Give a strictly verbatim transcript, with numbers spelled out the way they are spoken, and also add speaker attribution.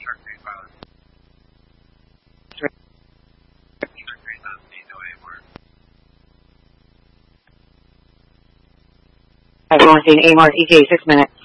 Speaker 1: Everyone saying A M R E T A, six minutes.